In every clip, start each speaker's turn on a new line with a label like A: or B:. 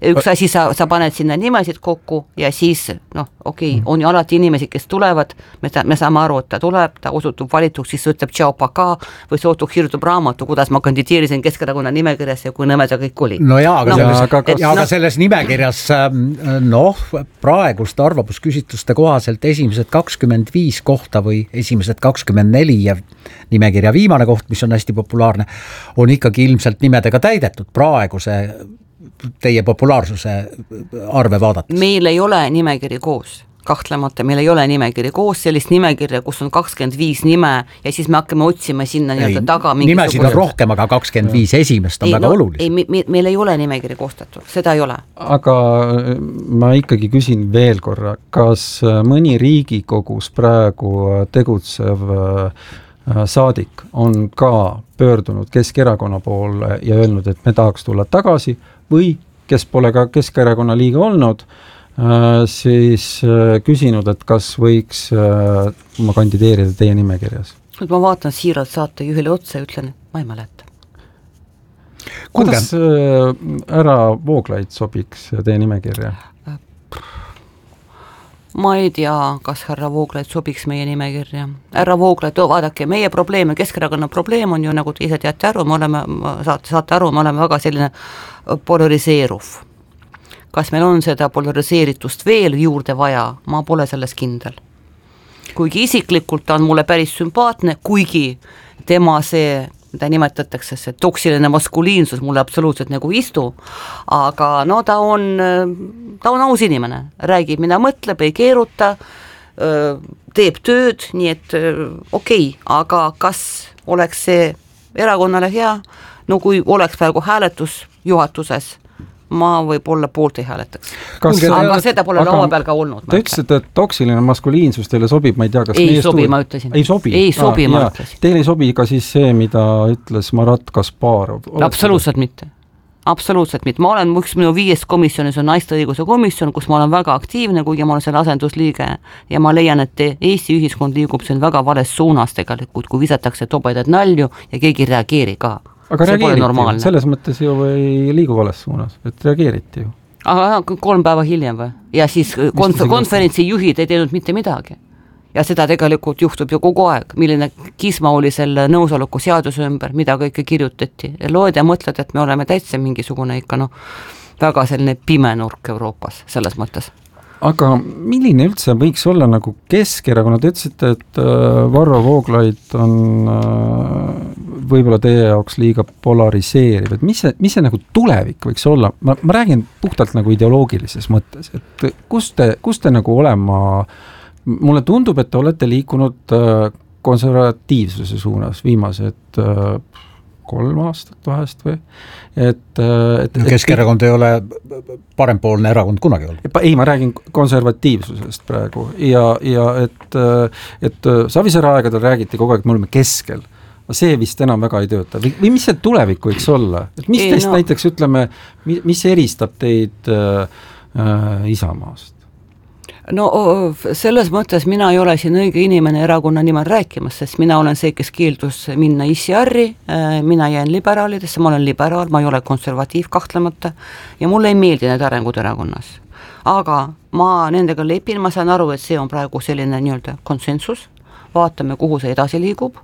A: üks asi, sa paned sinna nimesid kokku ja siis, on ju alati inimesi, kes tulevad, me saame aru, et ta tuleb, ta osutub valituks, siis ütleb tšau paka või sootuk kirjutab raamatu, kuidas ma kandideerisin Keskerakonna nimekirjas ja kui nõme see kõik oli.
B: No jaa, aga selles nimekirjas praeguste arvamusküsitluste kohaselt esimesed 25 kohta või esimesed 24 ja nimekirja viimane koht, mis on hästi populaarne, on ikkagi ilmselt nimedega täidetud praeguse teie populaarsuse arve vaadates.
A: Meil ei ole nimekiri koos. Kahtlemata, meil ei ole nimekiri koos, sellist nimekirja, kus on 25 nime ja siis me hakkame otsima sinna taga
B: nimesid on rohkem, aga 25 esimest on väga oluline.
A: Meil ei ole nimekiri koostatud, seda ei ole.
C: Aga ma ikkagi küsin veel korra, kas mõni Riigikogus praegu tegutsev saadik on ka pöördunud Keskerakonna poole ja öelnud, et me tahaks tulla tagasi või kes pole ka Keskerakonna liige olnud, siis küsinud, et kas võiks ma kandideerida teie nimekirjas.
A: Nüüd ma vaatan siiralt saate juhile otsa ja ütlen, et ma ei mäleta.
C: Kuidas härra Vooglaid sobiks teie nimekirja?
A: Ma ei tea, kas härra Vooglaid sobiks meie nimekirja. Härra Vooglaid, vaadake, meie probleem ja Keskerakonna probleem on ju, nagu te ise teate aru, saate aru, me oleme väga selline polariseeruv. Kas meil on seda polariseeritust veel juurde vaja, ma pole selles kindel. Kuigi isiklikult on mulle päris sümpaatne, kuigi tema see, mida nimetatakse, see toksiline maskuliinsus mulle absoluutselt nagu istu, aga ta on aus inimene, räägib, mida mõtleb, ei keeruta, teeb tööd, nii et okei, aga kas oleks see erakonnale hea, kui oleks praegu hääletus juhatuses, ma võib-olla poolt ei hääletaks. Aga seda pole laua peal ka olnud.
C: Te ütlesite, et toksiline maskuliinsus teile sobib, ma ei tea, kas
A: ei sobi, ma ütlesin.
C: Ei sobi,
A: ma ütlesin.
C: Teile ei sobi ka siis see, mida ütles Marat Kasparov.
A: Absoluutselt mitte. Absoluutselt mitte. Ma olen, minu 5 komisjonis on naiste õiguse komisjon, kus ma olen väga aktiivne, kuigi ma olen selle asendusliige ja ma leian, et Eesti ühiskond liigub siin väga vales suunas tegelikult, kui visatakse tobedaid nalju ja keegi ei reageeri ka.
C: Aga reageeriti, selles mõttes ju ei liigu vales suunas, et reageeriti ju.
A: Aga 3 päeva hiljem või? Ja siis konverentsi juhid ei teinud mitte midagi. Ja seda tegelikult juhtub ju kogu aeg, milline kisma oli selle nõusoleku seaduse ümber, mida kõike kirjutati. Ja loed ja mõtled, et me oleme täitsa mingisugune ikka väga selline pime nurk Euroopas selles mõttes.
C: Aga milline üldse võiks olla nagu Keskerakonna, te ütlesite, et Varro Vooglaid on võib-olla teie jaoks liiga polariseeriv, et mis see nagu tulevik võiks olla? Ma räägin puhtalt nagu ideoloogilises mõttes, et kus te nagu olema, mulle tundub, et te olete liikunud konservatiivsuse suunas viimased 3 aastat vahest või?
B: Keskerakond ei ole parempoolne erakond kunagi olnud.
C: Ei, ma räägin konservatiivsusest praegu ja et Savisaare aegadel räägiti kogu aeg, et me oleme keskel. See vist enam väga ei tööta. Või mis see tulevik võiks olla? Et mis teist näiteks ütleme, mis eristab teid Isamaast?
A: Selles mõttes mina ei ole siin õige inimene erakonna nimel rääkimas, sest mina olen see, kes keeldus minna ICR-i, mina jään liberaalidesse, ma olen liberaal, ma ei ole konservatiiv kahtlemata ja mulle ei meeldi need arengud erakonnas. Aga ma nendega lepin, ma saan aru, et see on praegu selline nii-öelda konsensus, vaatame, kuhu see edasi liigub.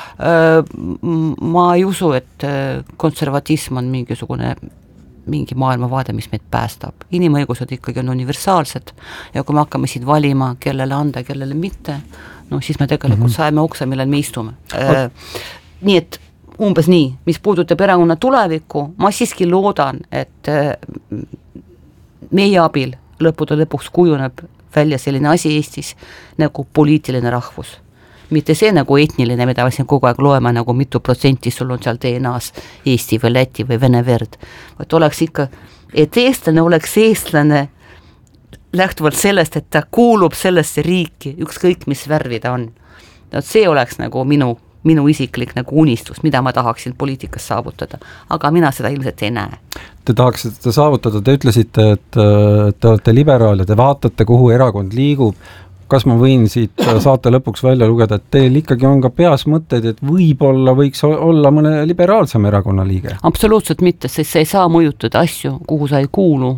A: Ma ei usu, et konservatism on mingi maailmavaade, mis meid päästab. Inimõigused ikkagi on universaalsed ja kui me hakkame siit valima, kellele anda, kellele mitte, siis me tegelikult saeme ukse, millel me istume. Nii et umbes nii, mis puudutab erakonna tulevikku, ma siiski loodan, et meie abil lõppude lõpuks kujuneb välja selline asi Eestis nagu poliitiline rahvus. Mitte see nagu etniline, mida me siin kogu aeg loeme, nagu mitu protsenti sul on seal DNA-s Eesti või Läti või Vene verd. Et oleks ikka, et eestlane oleks eestlane lähtuvalt sellest, et ta kuulub sellesse riiki, ükskõik mis värvi ta on. See oleks nagu minu isiklik nagu unistus, mida ma tahaksin poliitikas saavutada. Aga mina seda ilmselt ei näe.
C: Te tahaksite saavutada, te ütlesite, et te olete liberaal ja te vaatate, kuhu erakond liigub. Kas ma võin siit saate lõpuks välja lugeda, et teil ikkagi on ka peas mõtted, et võib-olla võiks olla mõne liberaalsem erakonna liige?
A: Absoluutselt mitte, sest sa ei saa mõjutada asju, kuhu sa ei kuulu